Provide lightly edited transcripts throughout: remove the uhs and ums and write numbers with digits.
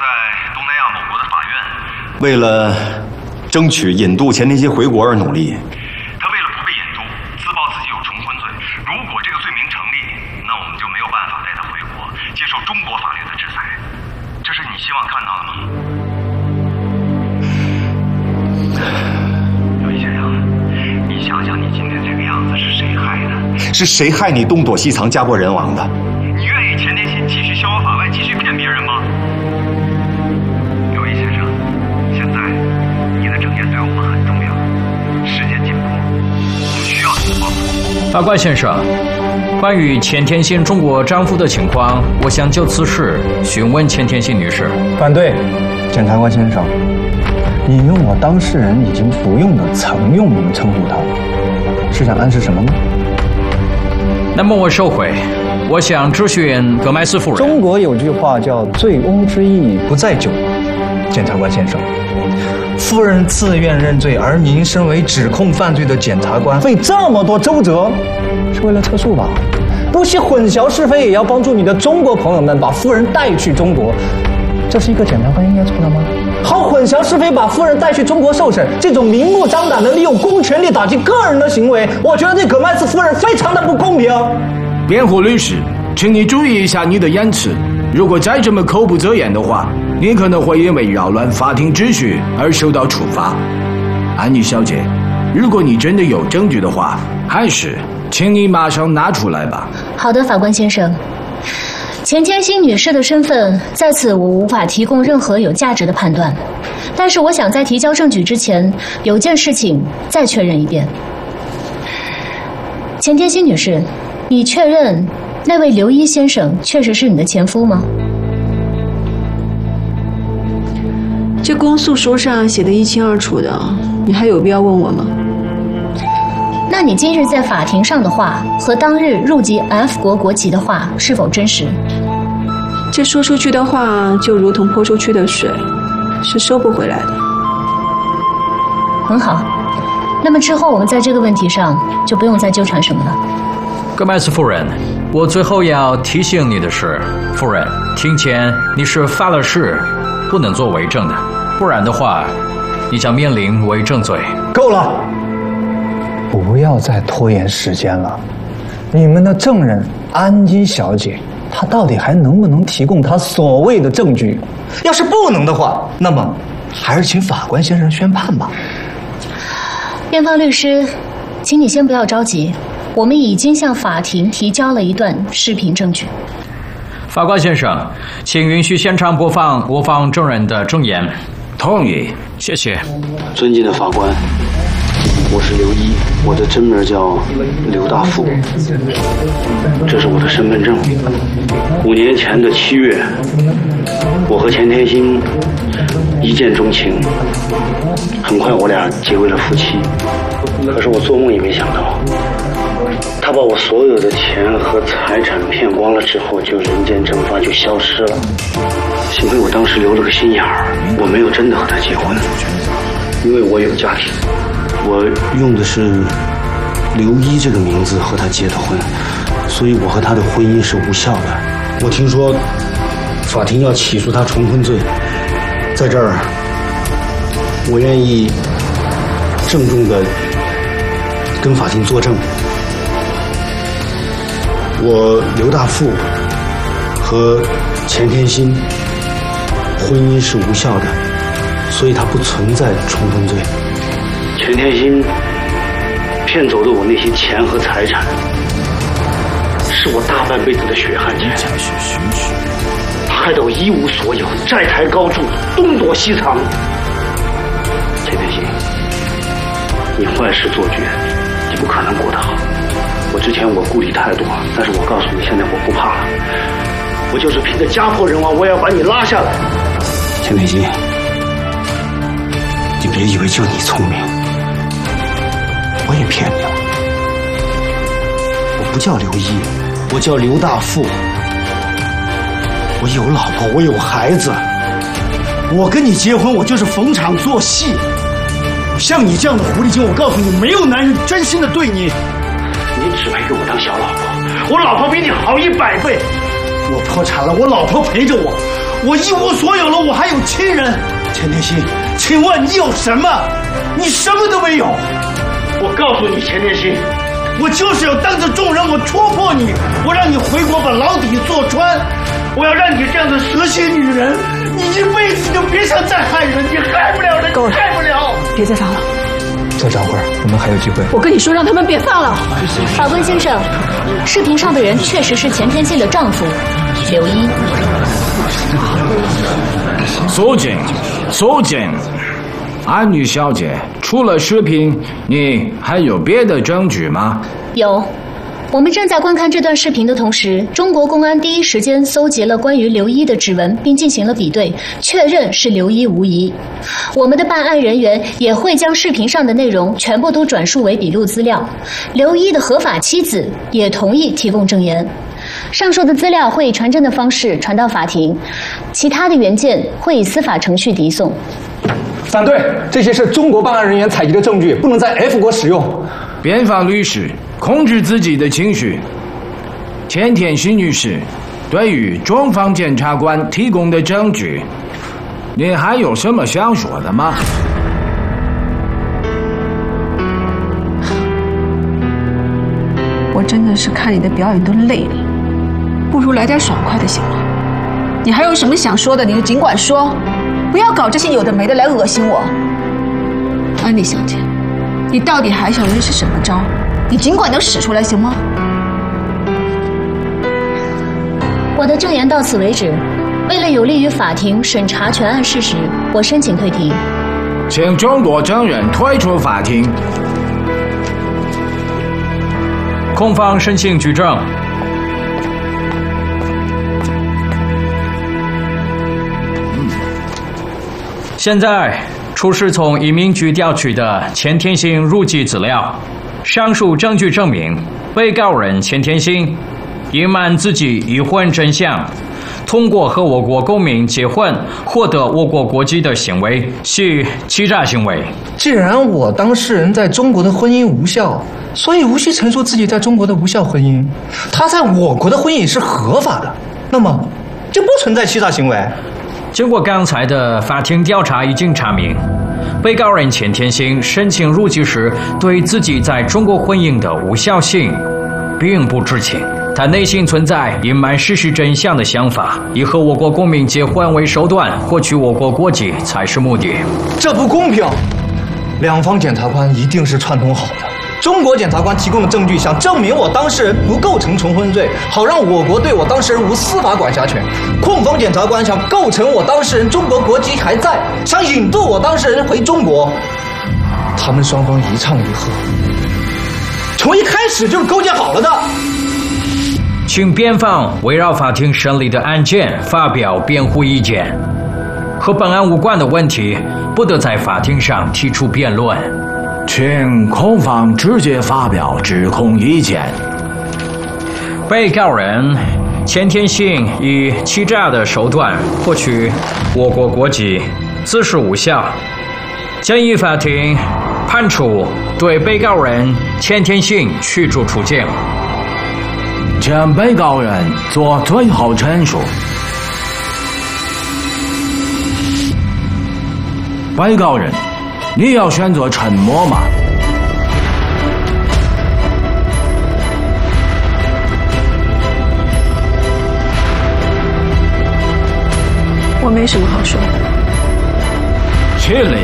东南亚某国的法院， 为了争取引渡钱天锡回国而努力。 他为了不被引渡，自曝自己有重婚罪。如果这个罪名成立，那我们就没有办法带他回国，接受中国法律的制裁。这是你希望看到的吗？刘毅先生，你想想，你今天这个样子是谁害的？ 是谁害你东躲西藏、家破人亡的？ 你愿意钱天锡继续逍遥法外，继续骗别人吗？刘毅先生，现在你的证言对我们很重要。世界进步，我们需要你的帮助。 法官先生，关于钱天锡中国丈夫的情况，我想就此事询问钱天锡女士。 反对，检察官先生，你用我当事人已经不用的曾用名称呼他，是想暗示什么吗？ 那么我收回，我想质询葛麦斯夫人。 中国有句话叫“醉翁之意不在酒”，检察官先生，夫人自愿认罪，而您身为指控犯罪的检察官，费这么多周折，是为了撤诉吧？不惜混淆是非，也要帮助你的中国朋友们把夫人带去中国，这是一个检察官应该做的吗？好混淆是非，把夫人带去中国受审，这种明目张胆的利用公权力打击个人的行为，我觉得对葛麦斯夫人非常的不公平。 辩护律师，请你注意一下你的言辞，如果再这么口不择言的话，你可能会因为扰乱法庭秩序而受到处罚。安妮小姐，如果你真的有证据的话，还是请你马上拿出来吧。 好的，法官先生。钱天锡女士的身份在此我无法提供任何有价值的判断，但是我想在提交证据之前，有件事情再确认一遍。钱天锡女士，你确认那位刘一先生确实是你的前夫吗？ 这公诉书上写得一清二楚的，你还有必要问我吗？ 那你今日在法庭上的话和当日入籍 F 国国旗的话是否真实？ 这说出去的话就如同泼出去的水，是收不回来的。 很好，那么之后我们在这个问题上就不用再纠缠什么了。 葛麦斯夫人，我最后要提醒你的是，夫人，庭前你是发了誓不能做伪证的，不然的话你将面临伪证罪。 够了，不要再拖延时间了。你们的证人安妮小姐，她到底还能不能提供她所谓的证据？要是不能的话，那么还是请法官先生宣判吧。 辩方律师，请你先不要着急，我们已经向法庭提交了一段视频证据。 法官先生，请允许现场播放我方证人的证言。 同意， 谢谢。 尊敬的法官，我是刘一，我的真名叫刘大富，这是我的身份证。5年前的7月，我和钱天锡一见钟情，很快我俩结为了夫妻。可是我做梦也没想到，他把我所有的钱和财产骗光了之后，就人间蒸发，就消失了。幸亏我当时留了个心眼儿，我没有真的和他结婚，因为我有家庭。我用的是刘一这个名字和他结的婚，所以我和他的婚姻是无效的。我听说法庭要起诉他重婚罪，在这儿我愿意郑重的跟法庭作证，我刘大富和钱天锡婚姻是无效的，所以他不存在重婚罪。钱天锡骗走的我那些钱和财产，是我大半辈子的血汗钱，他害得我一无所有，债台高筑，东躲西藏。钱天锡，你坏事做绝，你不可能过得好。我之前我顾虑太多，但是我告诉你，现在我不怕了，我就是凭着家破人亡，我也要把你拉下来。钱天锡，你别以为就你聪明，我也骗你了。我不叫刘一，我叫刘大富。我有老婆，我有孩子。我跟你结婚，我就是逢场作戏。像你这样的狐狸精，我告诉你，没有男人真心的对你。你只配给我当小老婆，我老婆比你好100倍。 我破产了，我老婆陪着我，我一无所有了，我还有亲人。钱天心，请问你有什么？你什么都没有。我告诉你，钱天心，我就是要当着众人，我戳破你，我让你回国把牢底坐穿，我要让你这样的蛇蝎女人，你一辈子就别想再害人，你害不了人，你害不了。 别再放了， 再找会儿，我们还有机会。 我跟你说，让他们别放了。 法官先生，视频上的人确实是钱天信的丈夫刘一。 苏警，安女小姐，除了视频，你还有别的证据吗？ 有。我们正在观看这段视频的同时，中国公安第一时间搜集了关于刘一的指纹，并进行了比对，确认是刘一无疑。我们的办案人员也会将视频上的内容全部都转述为笔录资料。刘一的合法妻子也同意提供证言。上述的资料会以传真的方式传到法庭，其他的原件会以司法程序递送。 反对，这些是中国办案人员采集的证据，不能在 F 国使用。 辩方律师，控制自己的情绪。钱天心女士，对于中方检察官提供的证据，你还有什么想说的吗？ 我真的是看你的表演都累了，不如来点爽快的行了。你还有什么想说的，你就尽管说，不要搞这些有的没的来恶心我。安妮小姐，你到底还想用的是什么招？你尽管都使出来行吗？ 我的证言到此为止。为了有利于法庭审查全案事实，我申请退庭。 请中国证人退出法庭。 控方申请举证。现在出示从移民局调取的钱天心入籍资料，上述证据证明，被告人钱天心隐瞒自己已婚真相，通过和我国公民结婚获得我国国籍的行为系欺诈行为。 既然我当事人在中国的婚姻无效，所以无需陈述自己在中国的无效婚姻，他在我国的婚姻是合法的，那么就不存在欺诈行为。 经过刚才的法庭调查，已经查明，被告人钱天心申请入籍时，对自己在中国婚姻的无效性并不知情，他内心存在隐瞒事实真相的想法，以和我国公民结婚为手段获取我国国籍才是目的。 这不公平！两方检察官一定是串通好的。中国检察官提供的证据想证明我当事人不构成重婚罪，好让我国对我当事人无司法管辖权。控方检察官想构成我当事人中国国籍还在，想引渡我当事人回中国。他们双方一唱一和，从一开始就是勾结好了的。 请辩方围绕法庭审理的案件发表辩护意见，和本案无关的问题不得在法庭上提出辩论。 请控方直接发表指控意见。 被告人钱天信以欺诈的手段获取我国国籍，自是无效。建议法庭判处对被告人钱天信驱逐出境。 请被告人做最后陈述。被告人，你要选择沉默吗？ 我没什么好说的。 起立。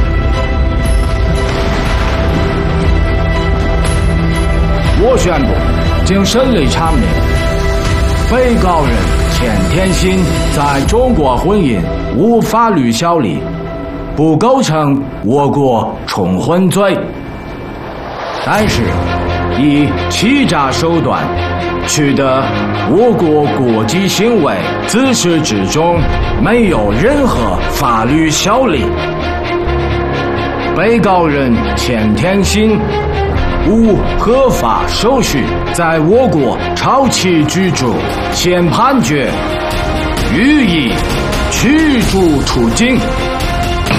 我宣布，经审理查明，被告人钱天信在中国婚姻无法律效力，不构成我国重婚罪，但是以欺诈手段取得我国国籍行为，自始至终没有任何法律效力。被告人钱天信无合法手续在我国长期居住，现判决予以驱逐出境。